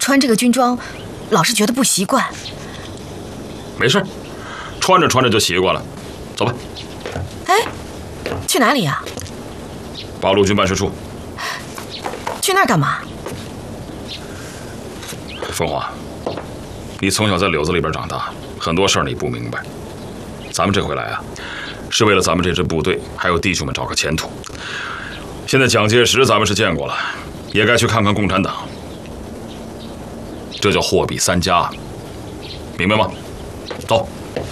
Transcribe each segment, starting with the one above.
穿这个军装，老是觉得不习惯。 没事，穿着穿着就习惯了。走吧。 哎，去哪里呀？ 八路军办事处。 去那儿干嘛？ 凤凰，你从小在柳子里边长大，很多事儿你不明白。咱们这回来啊，是为了咱们这支部队还有弟兄们找个前途。现在蒋介石咱们是见过了，也该去看看共产党。这叫货比三家，明白吗？走。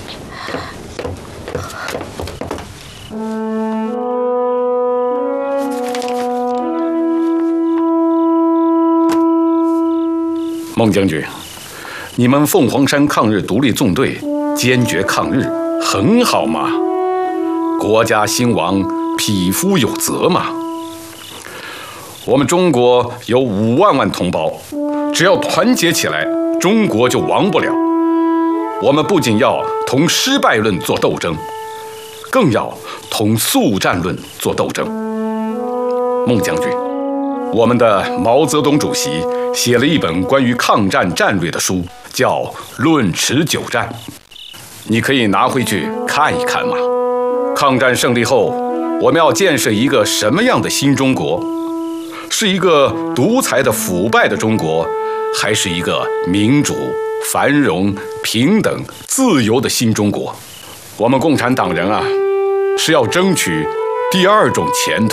孟将军，你们凤凰山抗日独立纵队坚决抗日，很好嘛。国家兴亡，匹夫有责嘛。我们中国有5万万同胞，只要团结起来，中国就亡不了。我们不仅要同失败论做斗争，更要同速战论做斗争。孟将军，我们的毛泽东主席写了一本关于抗战战略的书，叫《论持久战》，你可以拿回去看一看嘛。抗战胜利后，我们要建设一个什么样的新中国？是一个独裁的腐败的中国，还是一个民主、繁荣、平等、自由的新中国？我们共产党人啊，是要争取第2种前途。